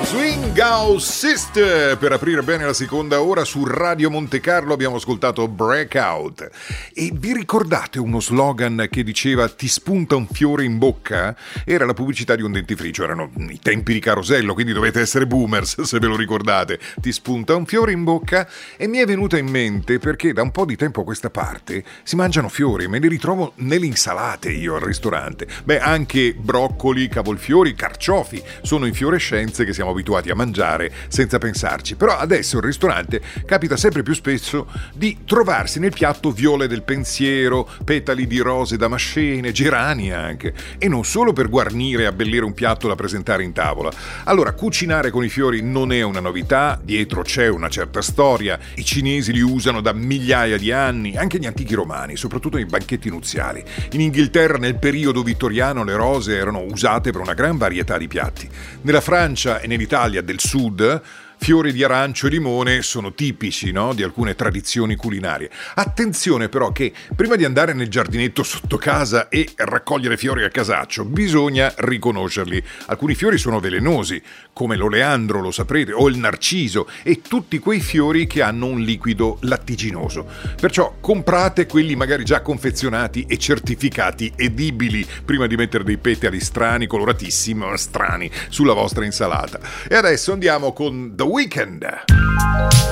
Swing Out Sister per aprire bene la seconda ora su Radio Monte Carlo. Abbiamo ascoltato Breakout. E vi ricordate uno slogan che diceva ti spunta un fiore in bocca? Era la pubblicità di un dentifricio, erano i tempi di Carosello, quindi dovete essere boomers se ve lo ricordate. Ti spunta un fiore in bocca, e mi è venuta in mente perché da un po' di tempo a questa parte si mangiano fiori, me li ritrovo nelle insalate io al ristorante. Beh, anche broccoli, cavolfiori, carciofi sono infiorescenze che siamo abituati a mangiare senza pensarci, però adesso al ristorante capita sempre più spesso di trovarsi nel piatto viole del pensiero, petali di rose damascene, gerani anche, e non solo per guarnire e abbellire un piatto da presentare in tavola. Allora, cucinare con i fiori non è una novità, dietro c'è una certa storia, i cinesi li usano da migliaia di anni, anche gli antichi romani, soprattutto nei banchetti nuziali. In Inghilterra nel periodo vittoriano le rose erano usate per una gran varietà di piatti. Nella Francia e nell'Italia del Sud fiori di arancio e limone sono tipici, no? Di alcune tradizioni culinarie. Attenzione però che prima di andare nel giardinetto sotto casa e raccogliere fiori a casaccio bisogna riconoscerli. Alcuni fiori sono velenosi, come l'oleandro, lo saprete, o il narciso, e tutti quei fiori che hanno un liquido lattiginoso. Perciò comprate quelli magari già confezionati e certificati edibili prima di mettere dei petali strani, coloratissimi, strani, sulla vostra insalata. E adesso andiamo con The Weeknd.